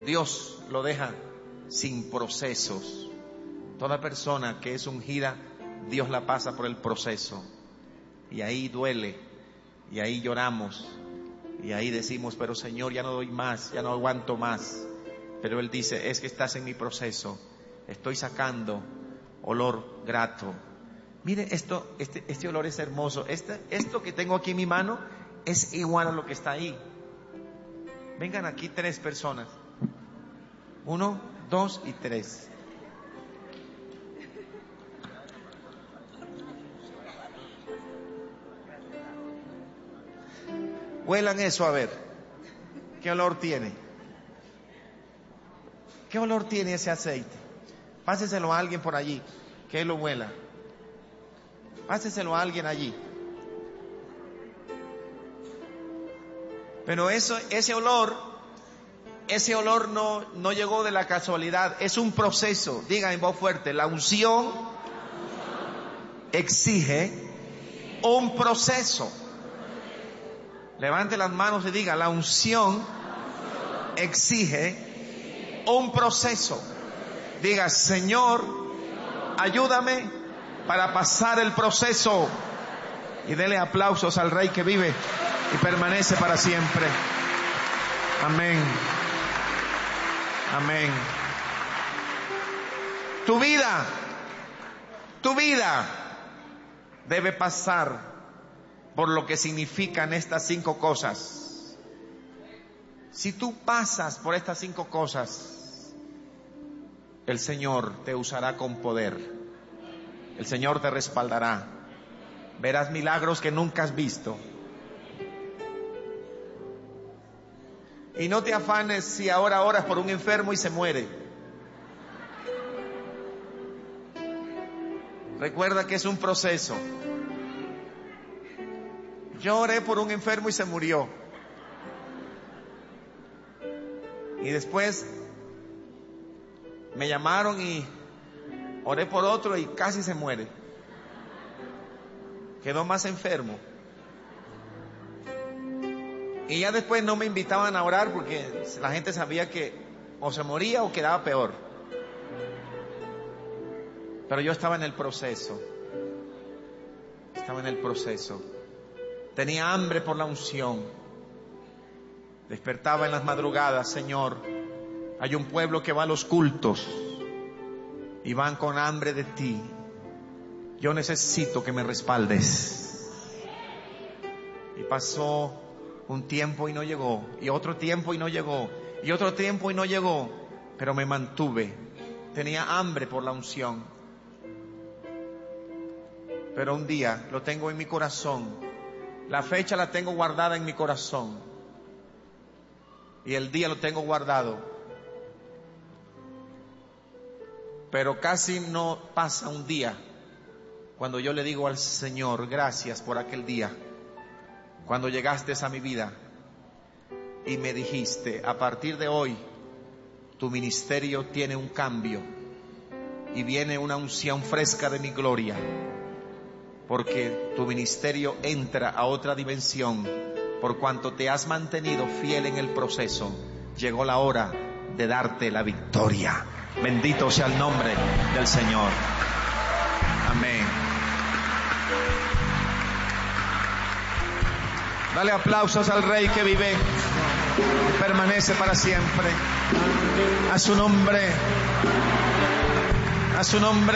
Dios lo deja sin procesos. Toda persona que es ungida, Dios la pasa por el proceso. Y ahí duele, y ahí lloramos, y ahí decimos, pero Señor, ya no doy más, ya no aguanto más. Pero Él dice, es que estás en mi proceso, estoy sacando olor grato. Mire esto, este olor es hermoso. Esto que tengo aquí en mi mano es igual a lo que está ahí. Vengan aquí 3 personas. 1, 2 y 3. Huelan eso, a ver. ¿Qué olor tiene? ¿Qué olor tiene ese aceite? Páseselo a alguien por allí, que él lo huela. Páseselo a alguien allí. Pero ese olor no llegó de la casualidad, es un proceso. Diga en voz fuerte, la unción exige un proceso. Levante las manos y diga, la unción exige un proceso. Diga, Señor, ayúdame para pasar el proceso. Y dele aplausos al Rey que vive y permanece para siempre. Amén. Amén. Tu vida debe pasar por lo que significan estas 5 cosas. Si tú pasas por estas 5 cosas, el Señor te usará con poder. El Señor te respaldará. Verás milagros que nunca has visto. Y no te afanes si ahora oras por un enfermo y se muere. Recuerda que es un proceso. Yo oré por un enfermo y se murió. Y después me llamaron y oré por otro y casi se muere. Quedó más enfermo. Y ya después no me invitaban a orar porque la gente sabía que o se moría o quedaba peor. Pero yo estaba en el proceso. Estaba en el proceso. Tenía hambre por la unción. Despertaba en las madrugadas, Señor, hay un pueblo que va a los cultos y van con hambre de ti. Yo necesito que me respaldes. Y pasó un tiempo y no llegó, y otro tiempo y no llegó, y otro tiempo y no llegó, pero me mantuve. Tenía hambre por la unción. Pero un día lo tengo en mi corazón. La fecha la tengo guardada en mi corazón. Y el día lo tengo guardado. Pero casi no pasa un día cuando yo le digo al Señor, gracias por aquel día, cuando llegaste a mi vida y me dijiste, a partir de hoy, tu ministerio tiene un cambio y viene una unción fresca de mi gloria, porque tu ministerio entra a otra dimensión. Por cuanto te has mantenido fiel en el proceso, llegó la hora de darte la victoria. Bendito sea el nombre del Señor. Amén. Dale aplausos al Rey que vive y permanece para siempre. A su nombre. A su nombre.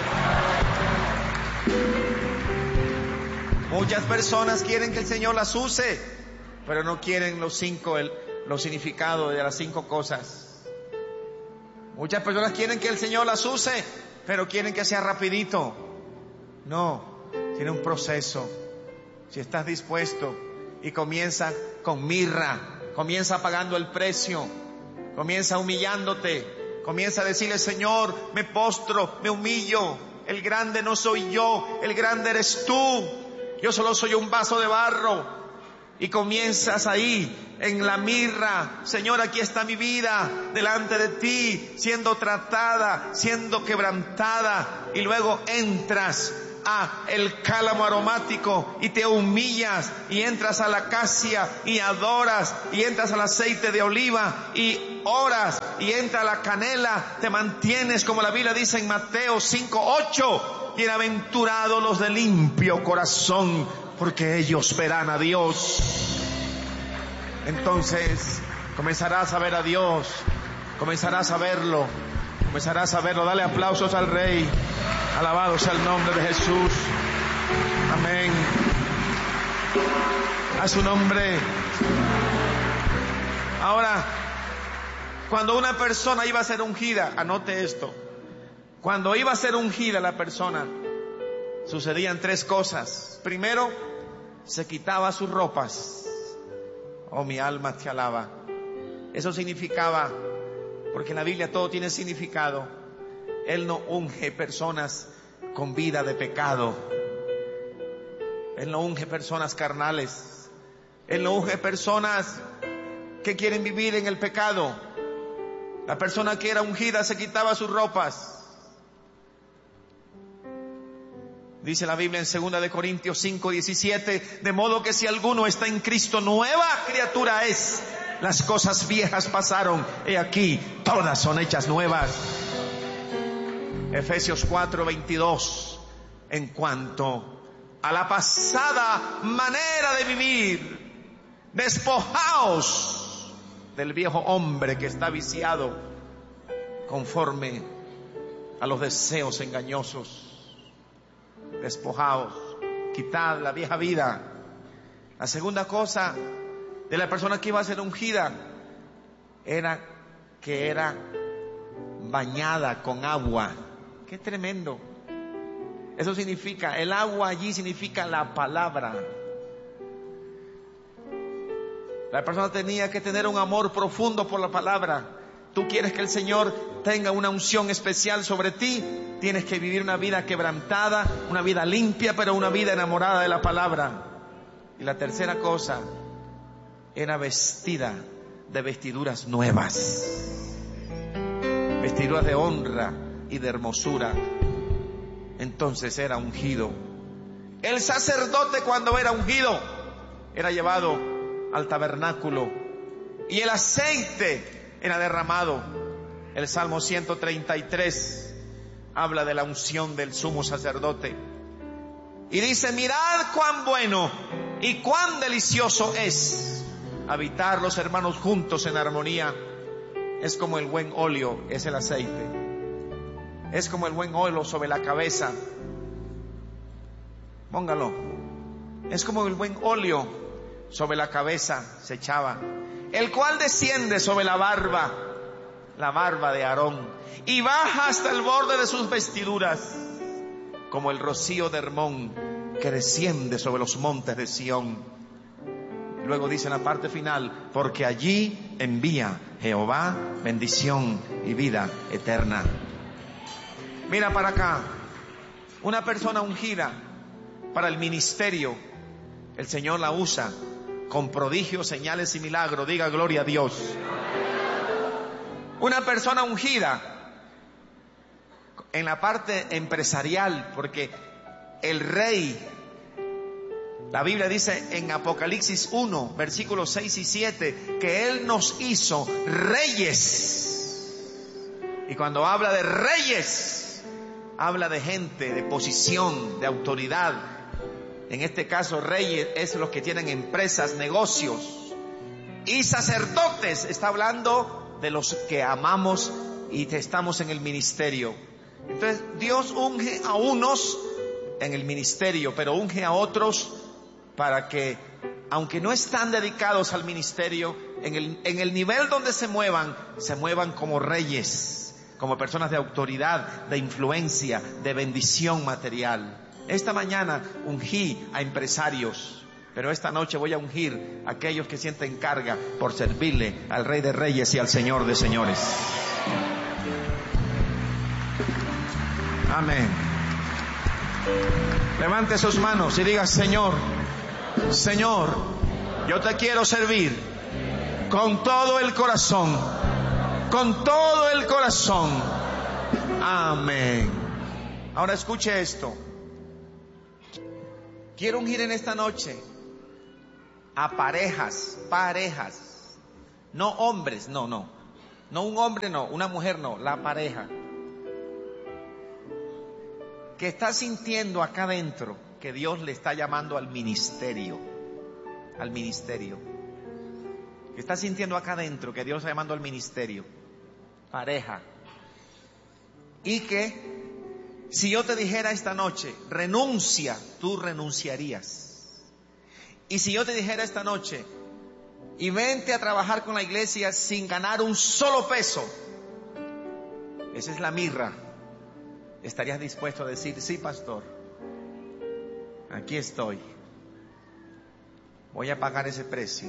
Muchas personas quieren que el Señor las use, pero no quieren los significados de las 5 cosas. Muchas personas quieren que el Señor las use, pero quieren que sea rapidito. No, tiene un proceso. Si estás dispuesto y comienza con mirra, comienza pagando el precio, comienza humillándote, comienza a decirle, Señor, me postro, me humillo. El grande no soy yo, el grande eres tú. Yo solo soy un vaso de barro. Y comienzas ahí en la mirra. Señor, aquí está mi vida delante de ti, siendo tratada, siendo quebrantada. Y luego entras a el cálamo aromático y te humillas y entras a la acacia y adoras y entras al aceite de oliva y oras y entra la canela, te mantienes, como la Biblia dice en Mateo 5:8, bienaventurados los de limpio corazón, porque ellos verán a Dios. Entonces comenzarás a ver a Dios, comenzarás a verlo. Comenzarás a verlo. Dale aplausos al Rey. Alabado sea el nombre de Jesús. Amén. A su nombre. Ahora, cuando una persona iba a ser ungida, anote esto. Cuando iba a ser ungida la persona, sucedían tres cosas. Primero, se quitaba sus ropas. Oh, mi alma te alaba. Eso significaba, porque en la Biblia todo tiene significado, Él no unge personas con vida de pecado. Él no unge personas carnales. Él no unge personas que quieren vivir en el pecado. La persona que era ungida se quitaba sus ropas. Dice la Biblia en 2 de Corintios 5:17, de modo que si alguno está en Cristo, nueva criatura es. Las cosas viejas pasaron, he aquí, todas son hechas nuevas. Efesios 4:22, en cuanto a la pasada manera de vivir, despojaos del viejo hombre que está viciado conforme a los deseos engañosos. Despojaos, quitad la vieja vida. La segunda cosa de la persona que iba a ser ungida era que era bañada con agua. Qué tremendo. Eso significa, el agua allí significa la palabra. La persona tenía que tener un amor profundo por la palabra. Tú quieres que el Señor tenga una unción especial sobre ti, tienes que vivir una vida quebrantada, una vida limpia, pero una vida enamorada de la palabra. Y la tercera cosa, era vestida de vestiduras nuevas, vestiduras de honra y de hermosura. Entonces era ungido. El sacerdote, cuando era ungido, era llevado al tabernáculo y el aceite era derramado. El Salmo 133 habla de la unción del sumo sacerdote y dice: mirad cuán bueno y cuán delicioso es habitar los hermanos juntos en armonía. Es como el buen óleo, es el aceite. Es como el buen óleo sobre la cabeza. Póngalo. Es como el buen óleo sobre la cabeza se echaba, el cual desciende sobre la barba de Aarón, y baja hasta el borde de sus vestiduras, como el rocío de Hermón que desciende sobre los montes de Sión. Luego dice en la parte final: porque allí envía Jehová bendición y vida eterna. Mira para acá, una persona ungida para el ministerio, el Señor la usa con prodigios, señales y milagros. Diga gloria a Dios. Una persona ungida en la parte empresarial, porque el rey, la Biblia dice en Apocalipsis 1, versículos 6 y 7, que Él nos hizo reyes. Y cuando habla de reyes, habla de gente, de posición, de autoridad. En este caso, reyes es los que tienen empresas, negocios. Y sacerdotes, está hablando de los que amamos y estamos en el ministerio. Entonces, Dios unge a unos en el ministerio, pero unge a otros para que, aunque no están dedicados al ministerio, en el nivel donde se muevan como reyes, como personas de autoridad, de influencia, de bendición material. Esta mañana ungí a empresarios, pero esta noche voy a ungir a aquellos que sienten carga por servirle al Rey de Reyes y al Señor de Señores. Amén. Levante sus manos y diga: Señor, Señor, yo te quiero servir con todo el corazón, con todo el corazón. Amén. Ahora escuche esto. Quiero ungir en esta noche a parejas, no hombres, no un hombre, no, una mujer, no, la pareja, que está sintiendo acá adentro que Dios le está llamando al ministerio, que está sintiendo acá adentro que Dios está llamando al ministerio, pareja, y que si yo te dijera esta noche, renuncia, tú renunciarías. Y si yo te dijera esta noche, y vente a trabajar con la iglesia sin ganar un solo peso, esa es la mirra, ¿estarías dispuesto a decir, sí, pastor, aquí estoy, voy a pagar ese precio?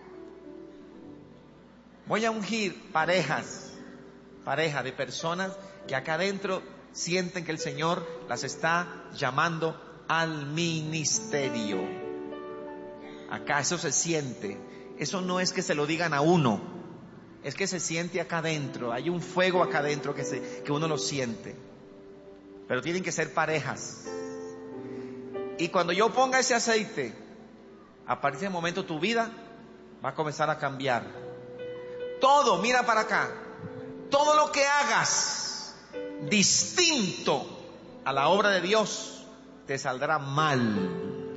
Voy a ungir parejas de personas que acá adentro sienten que el Señor las está llamando al ministerio. Acá eso se siente. Eso no es que se lo digan a uno, es que se siente acá adentro. Hay un fuego acá adentro que uno lo siente. Pero tienen que ser parejas. Y cuando yo ponga ese aceite, a partir de ese momento tu vida va a comenzar a cambiar. Todo, mira para acá, todo lo que hagas distinto a la obra de Dios te saldrá mal.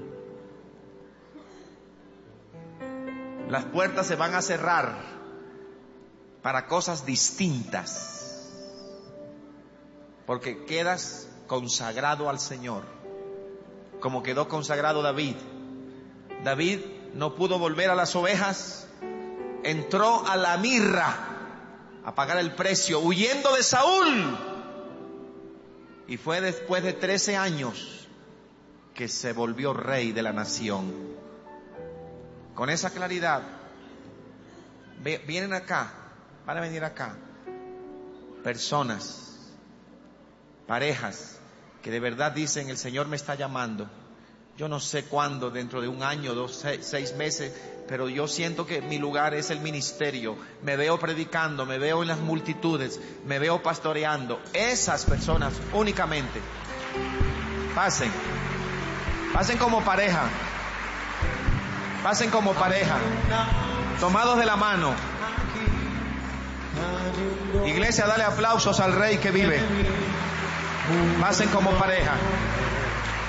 Las puertas se van a cerrar para cosas distintas, porque quedas consagrado al Señor, como quedó consagrado David. David no pudo volver a las ovejas, entró a la mirra a pagar el precio, huyendo de Saúl. Y fue después de 13 años que se volvió rey de la nación. Con esa claridad, vienen acá, van a venir acá, personas, parejas, que de verdad dicen, el Señor me está llamando. Yo no sé cuándo, dentro de un año, 6 meses, pero yo siento que mi lugar es el ministerio. Me veo predicando, me veo en las multitudes, me veo pastoreando. Esas personas únicamente, pasen como pareja. Pasen como pareja, tomados de la mano. Iglesia, dale aplausos al Rey que vive. Pasen como pareja.